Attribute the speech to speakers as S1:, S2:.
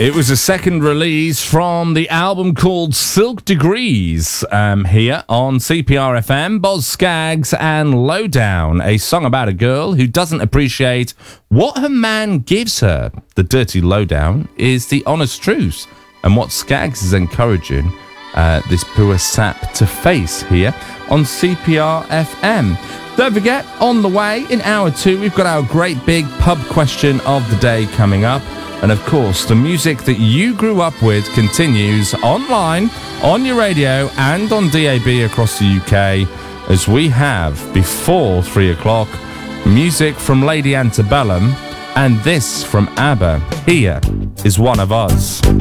S1: It was a second release from the album called Silk Degrees, here on CPR FM. Boz Scaggs and Lowdown, a song about a girl who doesn't appreciate what her man gives her. The dirty lowdown is the honest truth, and what Scaggs is encouraging this poor sap to face here on CPR FM. Don't forget, on the way in hour 2, we've got our great big pub question of the day coming up. And of course, the music that you grew up with continues online, on your radio, and on DAB across the UK, as we have, before 3 o'clock, music from Lady Antebellum, and this from ABBA. Here is One of Us.